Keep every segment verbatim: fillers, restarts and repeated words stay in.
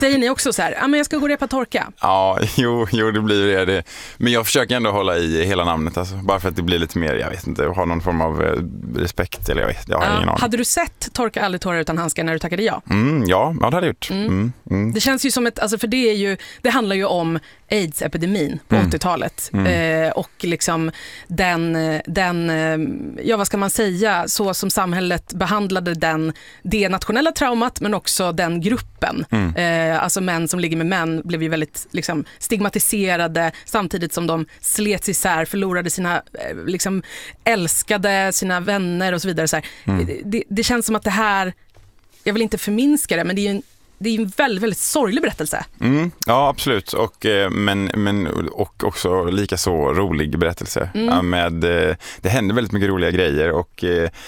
Säger ni också så här, ja men jag ska gå och repa torka? Ja, jo, jo det blir det, det. Men jag försöker ändå hålla i hela namnet alltså, bara för att det blir lite mer, jag vet inte, ha någon form av eh, respekt eller jag vet, jag har ja. ingen aning. Hade du sett Torka aldrig tårar utan handskar när du tackade ja? Mm, ja, ja, det hade jag gjort. Mm. Mm, mm. Det känns ju som ett, alltså för det är ju, det handlar ju om AIDS-epidemin på mm. åttiotalet mm. eh, och liksom den, den, ja vad ska man säga, så som samhället behandlade den, det nationella traumat men också den gruppen. Mm. Eh, alltså män som ligger med män blev ju väldigt liksom, stigmatiserade samtidigt som de slets isär, förlorade sina eh, liksom, älskade sina vänner och så vidare. Så här. Mm. Det, det känns som att det här, jag vill inte förminska det, men det är ju en Det är en väldigt, väldigt sorglig berättelse. Mm, ja, absolut. Och, men, men, och också lika så rolig berättelse. Mm. Med, det händer väldigt mycket roliga grejer och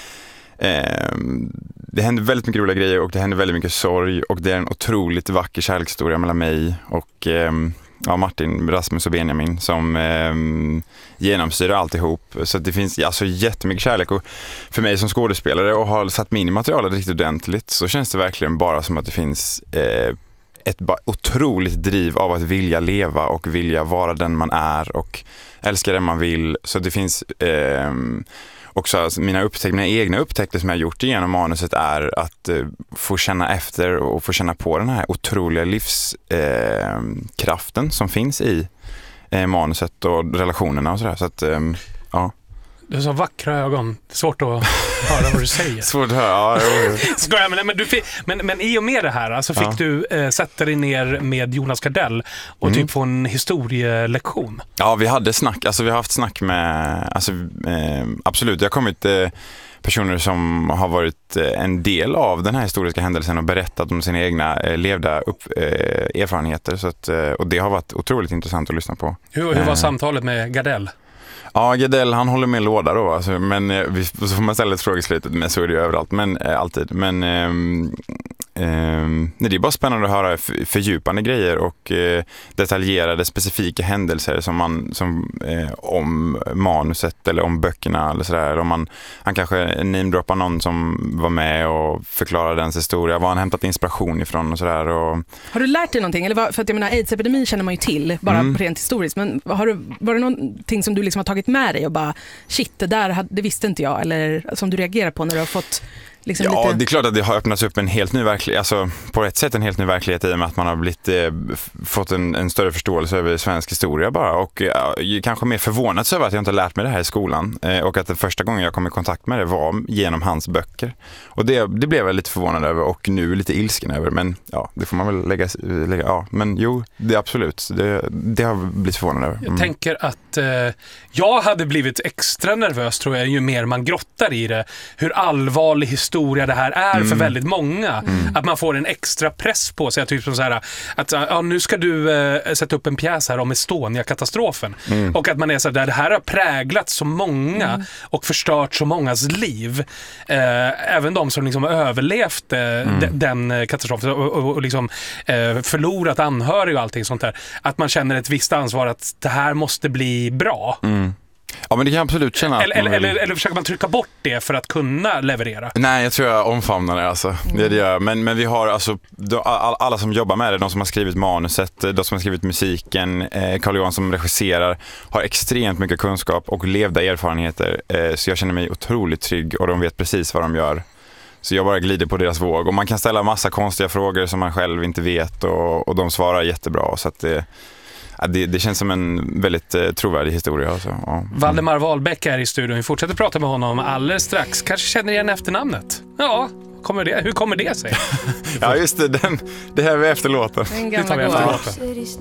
eh, det händer väldigt mycket roliga grejer och det händer väldigt mycket sorg och det är en otroligt vacker kärlekshistoria mellan mig och eh, ja, Martin, Rasmus och Benjamin som eh, genomsyrar alltihop. Så att det finns alltså jättemycket kärlek och för mig som skådespelare och har satt mig in i materialet riktigt ordentligt så känns det verkligen bara som att det finns eh, ett ba- otroligt driv av att vilja leva och vilja vara den man är och älska den man vill. Så det finns eh, också alltså, mina, upptäck- mina egna upptäckter som jag har gjort genom manuset är att eh, få känna efter och få känna på den här otroliga livskraften eh, som finns i eh, manuset och relationerna och sådär. Så att, eh, ja. Du har så vackra ögon. Det är svårt att höra vad du säger. Svårt att höra, ja. Ska jag, men, men, du, men, men i och med det här alltså, fick ja. du eh, sätta dig ner med Jonas Gardell och mm. typ få en historielektion. Ja, vi hade snack. Alltså vi har haft snack med, alltså, eh, absolut, det har kommit eh, personer som har varit en del av den här historiska händelsen och berättat om sina egna eh, levda upp, eh, erfarenheter. Så att, eh, och det har varit otroligt intressant att lyssna på. Hur, hur var eh. samtalet med Gardell? Ja, Gardell han håller med en låda då, alltså, men eh, så får man ställa ett frågeslutet, men så är det ju överallt, men eh, alltid. Men eh, eh, det är bara spännande att höra f- fördjupande grejer och eh, detaljerade specifika händelser som man, som, eh, om manuset eller om böckerna eller sådär. Om man, han kanske namedroppar någon som var med och förklarar dens historia, var han hämtat inspiration ifrån och sådär. Och... Har du lärt dig någonting? Eller var, för att jag menar, AIDS-epidemin känner man ju till, bara mm. rent historiskt, men har du, var det någonting som du liksom har tagit med dig och bara, shit, det där det visste inte jag, eller som du reagerar på när du har fått liksom ja, lite... det är klart att det har öppnats upp en helt ny verklighet, alltså på ett sätt en helt ny verklighet i och med att man har blivit, eh, fått en, en större förståelse över svensk historia bara och eh, kanske mer förvånat över att jag inte har lärt mig det här i skolan eh, och att den första gången jag kom i kontakt med det var genom hans böcker och det, det blev jag lite förvånad över och nu lite ilsken över, men ja, det får man väl lägga, lägga ja, men jo, det är absolut, det, det har blivit förvånad över. Mm. Jag tänker att eh, jag hade blivit extra nervös tror jag ju mer man grottar i det, hur allvarlig historia historia det här är mm. för väldigt många. Mm. Att man får en extra press på sig. Typ som så här, att ja, nu ska du äh, sätta upp en pjäs här om Estonia-katastrofen. Mm. Och att man är så där, det här har präglat så många mm. och förstört så mångas liv. Äh, även de som liksom överlevt äh, mm. de, den katastrofen och, och, och liksom äh, förlorat anhöriga och allting sånt där. Att man känner ett visst ansvar att det här måste bli bra. Mm. Ja, men det kan jag absolut känna. Eller, eller, eller, eller försöker man trycka bort det för att kunna leverera? Nej, jag tror jag omfamnar det alltså. Mm. Det är det jag. Men, men vi har alltså all, alla som jobbar med det, de som har skrivit manuset, de som har skrivit musiken, eh, Carl Johan som regisserar, har extremt mycket kunskap och levda erfarenheter. Eh, så jag känner mig otroligt trygg och de vet precis vad de gör. Så jag bara glider på deras våg. Och man kan ställa massa konstiga frågor som man själv inte vet och, och de svarar jättebra. Så att det... Det, det känns som en väldigt eh, trovärdig historia. Alltså. Ja. Mm. Valdemar Wahlbeck är i studion. Vi fortsätter prata med honom alldeles strax. Kanske känner igen efternamnet. Ja, kommer det, hur kommer det sig? Ja, just det. Den, det här är efter låten. Den gamla det tar vi efter låten.